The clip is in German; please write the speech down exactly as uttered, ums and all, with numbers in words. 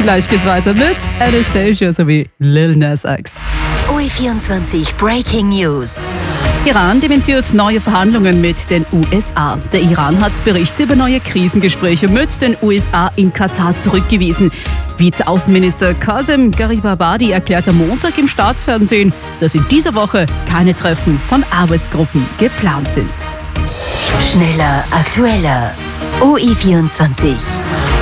Gleich geht's weiter mit Anastasia sowie Lil Nas X. O E vierundzwanzig Breaking News. Iran dementiert neue Verhandlungen mit den U S A. Der Iran hat Berichte über neue Krisengespräche mit den U S A in Katar zurückgewiesen. Vizeaußenminister Qasem Garibabadi erklärt am Montag im Staatsfernsehen, dass in dieser Woche keine Treffen von Arbeitsgruppen geplant sind. Schneller, aktueller. O E vierundzwanzig.